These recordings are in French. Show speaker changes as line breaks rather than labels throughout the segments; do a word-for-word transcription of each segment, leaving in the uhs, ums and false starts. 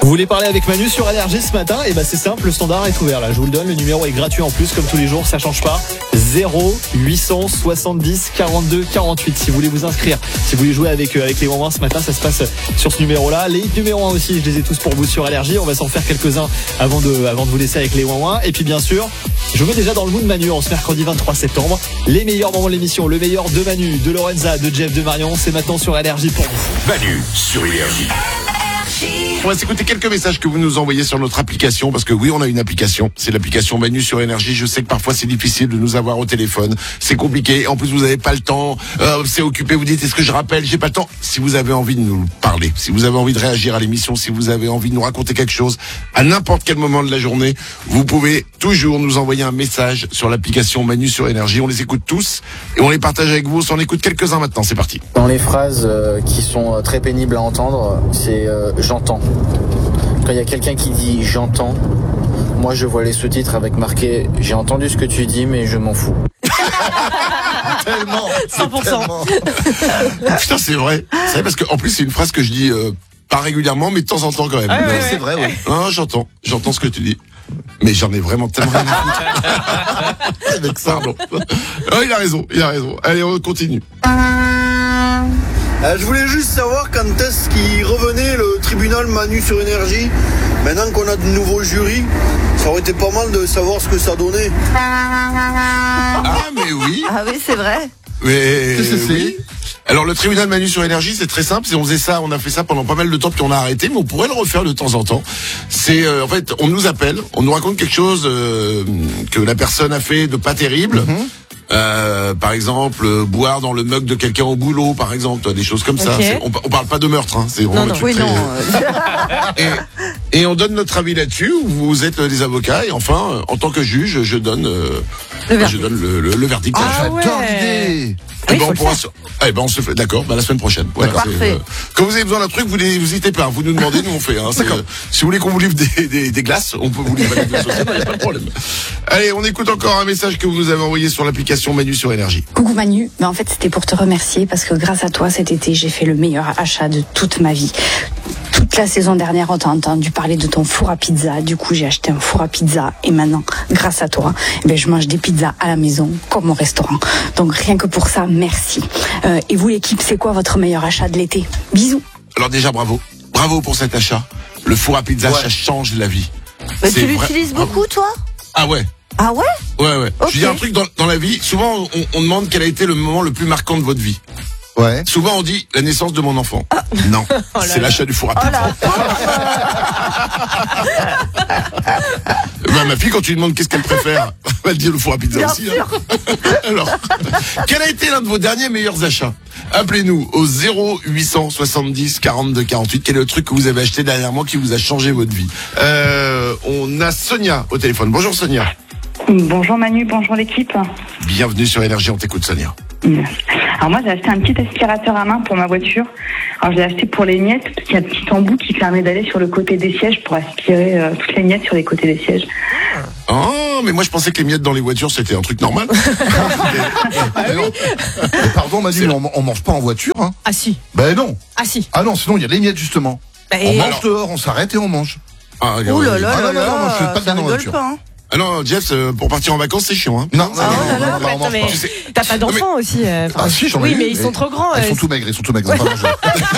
Vous voulez parler avec Manu sur Allergie ce matin? Et ben c'est simple, le standard est ouvert là. Je vous le donne, le numéro est gratuit en plus comme tous les jours, ça change pas. zéro huit cent soixante-dix quarante-deux quarante-huit. Si vous voulez vous inscrire, si vous voulez jouer avec euh, avec les Wouin ce matin, ça se passe sur ce numéro-là. Les hits numéro un aussi, je les ai tous pour vous sur Allergie. On va s'en faire quelques-uns avant de avant de vous laisser avec les Wouin. Et puis bien sûr, je vous mets déjà dans le mood Manu en ce mercredi vingt-trois septembre. Les meilleurs moments de l'émission, le meilleur de Manu, de Lorenza, de Jeff, de Marion, c'est maintenant sur Allergie pour vous.
Manu sur Énergie. On va s'écouter quelques messages que vous nous envoyez sur notre application, parce que oui, on a une application. C'est l'application Manu sur Énergie. Je sais que parfois c'est difficile de nous avoir au téléphone. C'est compliqué. En plus, vous n'avez pas le temps. Euh, c'est occupé. Vous dites, est-ce que je rappelle? J'ai pas le temps. Si vous avez envie de nous parler, si vous avez envie de réagir à l'émission, si vous avez envie de nous raconter quelque chose, à n'importe quel moment de la journée, vous pouvez toujours nous envoyer un message sur l'application Manu sur Énergie. On les écoute tous et on les partage avec vous. On en écoute quelques-uns maintenant. C'est parti.
Dans les phrases euh, qui sont euh, très pénibles à entendre, c'est euh, j'entends. Quand il y a quelqu'un qui dit j'entends, moi je vois les sous-titres avec marqué j'ai entendu ce que tu dis mais je m'en fous.
Tellement,
cent pour cent.
tellement. Putain, c'est vrai. C'est vrai parce que en plus c'est une phrase que je dis euh, pas régulièrement mais de temps en temps quand même.
Ah ouais,
Mais
ouais.
c'est vrai, oui. Non, j'entends, j'entends ce que tu dis. Mais j'en ai vraiment tellement rien à foutre. Avec ça, bon. Oh, il a raison, il a raison. Allez, on continue.
Euh, je voulais juste savoir quand est-ce qu'il revenait le tribunal Manu sur Énergie. Maintenant qu'on a de nouveaux jurys, ça aurait été pas mal de savoir ce que ça donnait.
Ah, mais oui.
Ah oui, c'est vrai.
Mais
Qu'est-ce que c'est?
oui. Alors le tribunal Manu sur Énergie, c'est très simple. C'est on faisait ça, on a fait ça pendant pas mal de temps, puis on a arrêté, mais on pourrait le refaire de temps en temps. C'est euh, en fait, on nous appelle, on nous raconte quelque chose euh, que la personne a fait de pas terrible. Mm-hmm. Euh, par exemple, euh, boire dans le mug de quelqu'un au boulot, par exemple, des choses comme ça.
Okay.
C'est, on, on parle pas de meurtre, hein, c'est vraiment
Non,
un
non,
truc
Oui,
très-
non. euh,
et, et on donne notre avis là-dessus. Vous êtes des avocats et enfin, euh, en tant que juge, je donne, euh,
Le verdict.
je donne le, le, le verdict.
Ah
J'adore
ouais.
l'idée.
Eh
Oui,
ben,
faut
on
le
pourra
faire.
se... Eh ben, on se fait. D'accord. Bah, la semaine prochaine. Voilà,
Parfait.
c'est, euh, Quand vous avez besoin d'un truc, vous n'hésitez pas. Vous nous demandez, nous on fait. Hein, c'est, euh, si vous voulez qu'on vous livre des, des, des glaces, on peut vous livrer des glaces aussi. Il n'y a pas de problème. Allez, on écoute encore un message que vous nous avez envoyé sur l'application Manu sur Énergie.
Coucou Manu, ben en fait c'était pour te remercier parce que grâce à toi cet été j'ai fait le meilleur achat de toute ma vie. Toute la saison dernière on t'a entendu parler de ton four à pizza, du coup j'ai acheté un four à pizza et maintenant grâce à toi eh ben, je mange des pizzas à la maison comme au restaurant. Donc rien que pour ça merci. Euh, et vous l'équipe c'est quoi votre meilleur achat de l'été? Bisous.
Alors déjà, bravo, bravo pour cet achat. Le four à pizza,
Ouais.
ça change la vie.
Mais
C'est
tu
vrai-
l'utilises beaucoup, toi?
Ah ouais.
Ah ouais?
Ouais, ouais.
Ok.
Je dis un truc dans, dans la vie. Souvent, on, on demande quel a été le moment le plus marquant de votre vie.
Ouais.
Souvent, on dit la naissance de mon enfant. Non, c'est l'achat du four à
Oh
pizza.
là.
Bah, ma fille, quand tu lui demandes qu'est-ce qu'elle préfère, elle va te dire le four à pizza
Bien
aussi.
sûr.
Hein. Alors, quel a été l'un de vos derniers meilleurs achats? Appelez-nous au zéro huit cent soixante-dix quarante-deux quarante-huit. Quel est le truc que vous avez acheté dernièrement qui vous a changé votre vie? euh, On a Sonia au téléphone. Bonjour Sonia.
Bonjour Manu, bonjour l'équipe.
Bienvenue sur Énergie, on t'écoute Sonia.
Alors moi j'ai acheté un petit aspirateur à main pour ma voiture. Alors je l'ai acheté pour les miettes parce qu'il y a un petit embout qui permet d'aller sur le côté des sièges pour aspirer euh, toutes les miettes sur les côtés des sièges.
Oh, mais moi je pensais que les miettes dans les voitures c'était un truc normal.
Mais non. Mais pardon Manu, on, on mange pas en voiture, hein?
Ah si,
Ben non.
ah si.
Ah non, sinon il y a les miettes justement.
Bah,
On
et-
mange dehors, on s'arrête et on mange.
Ah,
Ouh là là
Ah
là
non, non, non, moi, je fais
là,
pas de
ça
bien dans la
rigole
voiture.
pas, hein.
Ah non, Jeff, euh, pour partir en vacances c'est chiant. Hein.
Non, non,
Ah,
non,
oh là
non,
là,
non, non, on
attends,
mange
mais
pas.
Tu sais-
t'as pas d'enfants aussi euh, enfin,
Ah si, j'en ai
Oui,
eu,
mais ils sont trop grands.
Ils
euh,
sont tout maigres, ils sont tout maigres. ils ont pas mangé.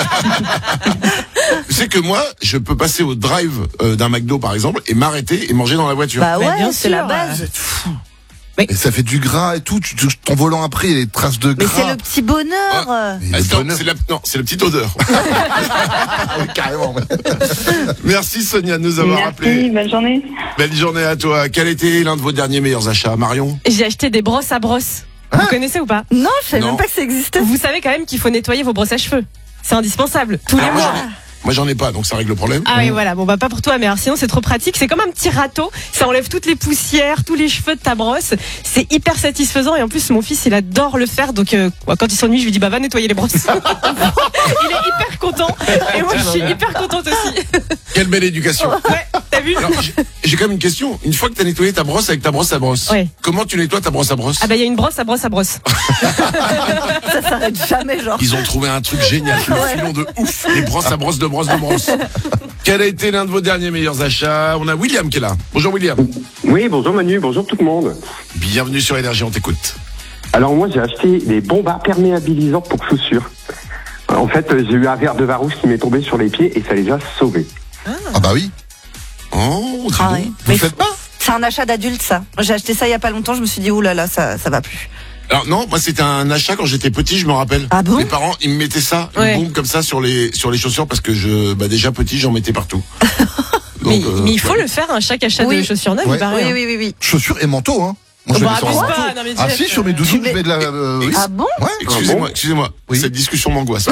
Tu sais que moi, je peux passer au drive euh, d'un McDo par exemple et m'arrêter et manger dans la voiture.
Bah
Mais
ouais,
bien
c'est
sûr,
la base.
Et ça fait du gras et tout. Tu, tu- ton volant après, il y a des traces de
Mais
gras.
c'est le petit bonheur. euh.
Mais le
Attends,
bonheur.
c'est la, non, c'est la petite odeur.
Ah oui, carrément. ouais.
Merci Sonia de nous avoir
Merci,
appelé.
bonne journée.
Belle journée à toi. Quel était l'un de vos derniers meilleurs achats, Marion?
J'ai acheté des brosses à brosse. Vous connaissez ou pas?
Non, je savais
Non.
même pas que ça existait.
Vous savez quand même qu'il faut nettoyer vos brosses à cheveux. C'est indispensable, tous les
Ah, moi,
mois.
j'en ai- Moi j'en ai pas, donc ça règle le problème.
Ah oui, voilà. Bon, bah, pas pour toi, mais alors, sinon, c'est trop pratique. C'est comme un petit râteau. Ça enlève toutes les poussières, tous les cheveux de ta brosse. C'est hyper satisfaisant. Et en plus, mon fils, il adore le faire. Donc, euh, quand il s'ennuie, je lui dis, bah, va nettoyer les brosses. Il est hyper content. Et moi, je suis hyper contente aussi.
Quelle belle éducation.
Ouais, t'as vu?
Alors, j'ai- j'ai quand même une question. Une fois que t'as nettoyé ta brosse avec ta brosse à brosse,
Ouais.
comment tu nettoies ta brosse à brosse?
Ah, bah, il y a une brosse à brosse à brosse.
Ça s'arrête jamais, genre.
Ils ont trouvé un truc génial, le filon de ouf, les brosses à brosse de brosse de brosse. Quel a été l'un de vos derniers meilleurs achats? On a William qui est là. Bonjour William.
Oui, bonjour Manu, bonjour tout le monde.
Bienvenue sur Énergie, on t'écoute.
Alors moi j'ai acheté des bombes imperméabilisantes pour chaussures. En fait, j'ai eu un verre de Varousse qui m'est tombé sur les pieds et ça les a sauvés.
Ah, ah bah oui.
Oh,
Ah ouais.
Vous
Mais
faites pas?
C'est un achat d'adulte, ça. J'ai acheté ça il y a pas longtemps, je me suis dit, oulala, là là, ça, ça va plus.
Alors non, moi c'était un achat quand j'étais petit, je me rappelle.
Ah bon?
Mes parents, ils me mettaient ça, une
Ouais.
bombe comme ça sur les sur les chaussures parce que je, bah déjà petit, j'en mettais partout. Donc,
mais,
euh,
mais il faut
ouais.
le faire, hein, chaque achat
Oui.
de chaussures neuves,
Ouais.
il paraît.
Oui,
hein.
oui, oui, oui.
Chaussures et manteaux, hein. Moi, je
Bah,
mets sur un
abuse
manteau.
pas, non, mais
Ah
Jeff,
si, sur mes
euh,
doudous,
tu
je
mets-
mets de la... euh, oui.
Ah bon?
Ouais.
Excusez-moi, excusez-moi.
Oui.
Cette discussion m'angoisse.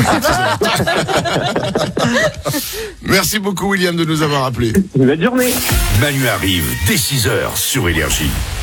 Merci beaucoup William de nous avoir appelés.
Bonne journée.
Manu arrive dès six heures sur Énergie.